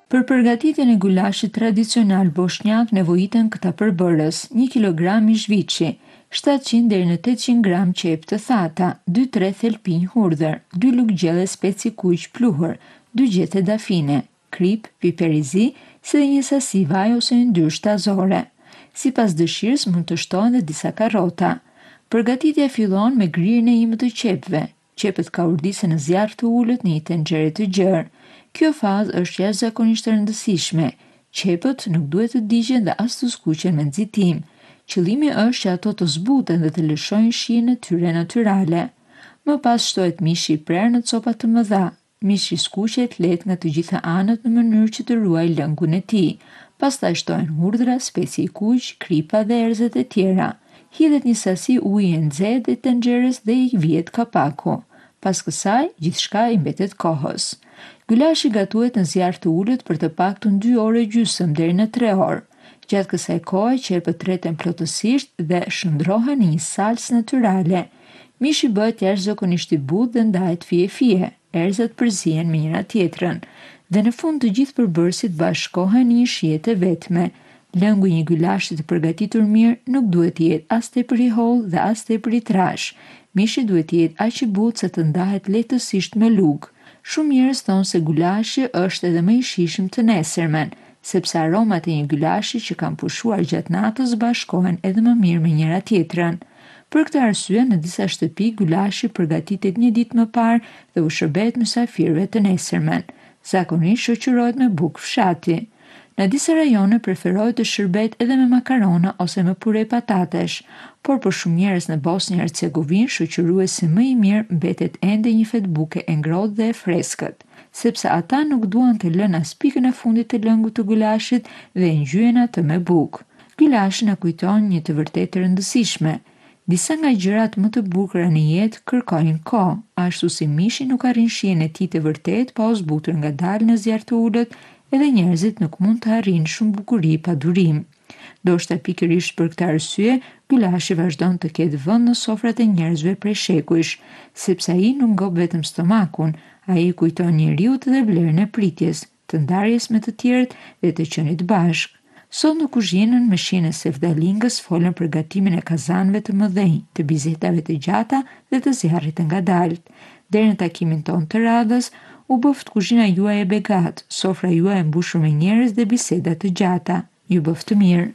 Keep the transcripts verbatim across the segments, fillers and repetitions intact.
Për përgatitjen e gulashit tradicional bosnjak nevojiten këta përbërës: një kilogram mish viçi, shtatëqind deri në tetëqind gram qepë të thata, dy tre thelpinj hudhër, dy lugë gjelle speci kuq pluhur, dy gjethe dafine, krip, piper i zi, si dhe një sasi vaj ose yndyrë shtazore. Sipas dëshirës mund të shtohen dhe disa karrota. Përgatitja fillon me grirjen e imët të qepëve. Qepët kaurdisen në zjarr të ulët në një tenxhere të gjerë. Kjo fazë është jashtëzakonisht e rëndësishme. Qepët nuk duhet të digjen dhe as të skuqen me nxitim. Qëllimi është që ato të zbuten dhe të lëshojnë shijen e tyre natyrale. Më pas shtohet mishi i prerë në copa të mëdha. Mishi skuqet lehtë nga të gjitha anët në mënyrë që të ruajë lëngun e tij. Pastaj shtohen hudhra, speci i kuq, kripa dhe erëzet e tjera. Hidhet një sasi uji i nxehtë i tenxherës dhe i vihet kapaku. Pas kësaj, gjithçka i mbetet kohës. Gylashi gatuhet në zjarr të ulët për të paktën dy orë e gjysmë deri në tre orë. Gjatë kësaj kohe, qepët rreten plotësisht dhe shndrohen në një salsë natyrale. Mishi bëhet jashtëzakonisht i butë dhe ndahet fije-fije. Erëzat përzihen me njëra tjetrën dhe në fund të gjithë përbërësit bashkohen në një shije të vetme. Lëngu i një gylashi të përgatitur mirë nuk duhet të jetë as tepër i hollë dhe as tepër i trash. Mishi duhet të jetë aq i butë sa të ndahet lehtësisht me lugë. Shumë njerëz thonë se gylashi është edhe më i shijshëm të nesërmen, sepse aromat e një gylashi që kanë pushuar gjatë natës bashkohen edhe më mirë me njëra tjetrën. Për këtë arsye, në disa shtëpi gylashi përgatitet një ditë më parë dhe u shërbehet mysafirëve të nesërmen. Zakonisht shoqërohet me bukë fshati. Në disa rajone preferohet të shërbehet edhe me makarona ose me pure patatesh, por për shumë njerëz në Bosnjë Hercegovinë shoqëruesi më i mirë mbetet ende një fet buke e ngrohtë dhe e freskët, sepse ata nuk duan të lënë as pikën e fundit të lëngut të gulashit dhe ngjyen atë me bukë. Gylashi na kujton një të vërtetë të rëndësishme. Disa nga gjërat më të bukura në jetë kërkojnë kohë, ashtu si mishi nuk arrin shijen e tij të vërtetë pa u zbutur ngadalë në zjarr të ulët, edhe njerëzit nuk mund të arrijnë shumë bukuri pa durim. Ndoshta pikërisht për këtë arsye, gylashi vazhdon të ketë vend në sofrat e njerëzve prej shekujsh, sepse ai nuk ngop vetëm stomakun, ai kujton njeriut dhe vlerën e pritjes, të ndarjes me të tjerët dhe të qenit bashkë. Sot në kuzhinën me shijen e sevdalingës folën për gatimin e kazanëve të mëdhenj, të bizetave të gjata dhe të zjarrit të ngadalt. Deri në takimin ton të radhës, u bëft kuzhina juaj e begat, sofra juaj e mbushur me njerëz dhe biseda të gjata. Ju bëft të mirë.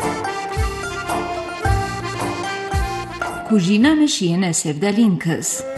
Kuzhina me shijen e sevdalinkës.